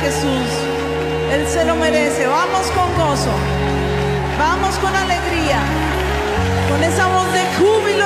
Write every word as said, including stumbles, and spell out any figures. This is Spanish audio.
Jesús. Él se lo merece. Vamos con gozo. Vamos con alegría. Con esa voz de júbilo